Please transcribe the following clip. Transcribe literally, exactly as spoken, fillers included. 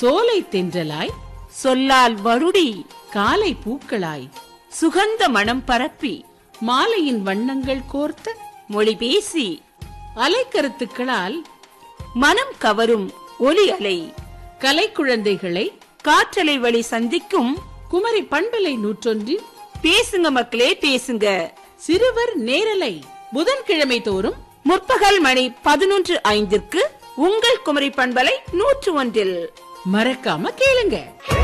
சோலை தென்றலாய் சொல்லால் வருடி காலை பூக்களாய் சுகந்த மனம் பரப்பி மாலையின் வண்ணங்கள் கோர்த்த மொழி பேசி அலைக்கருத்துக்களால் மனம் கவரும் ஒலி அலை கலைக்குழந்தைகளை காற்றலை வழி சந்திக்கும் குமரி பண்பலை நூற்றொன்றில் பேசுங்க மக்களே பேசுங்க சிறுவர் நேரலை புதன்கிழமை தோறும் முற்பகல் மணி பதினொன்று ஐந்திற்கு உங்கள் குமரி பண்பலை நூற்று ஒன்றில் மறக்காம கேளுங்க.